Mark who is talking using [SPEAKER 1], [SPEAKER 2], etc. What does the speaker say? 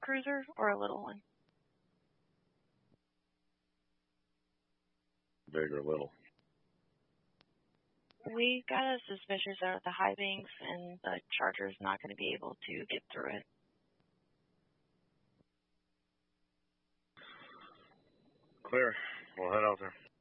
[SPEAKER 1] cruiser or a little one?
[SPEAKER 2] Big or little?
[SPEAKER 1] We got a suspicious out of the high banks, and the Charger's not going to be able to get through it.
[SPEAKER 2] Clear. We'll head out there.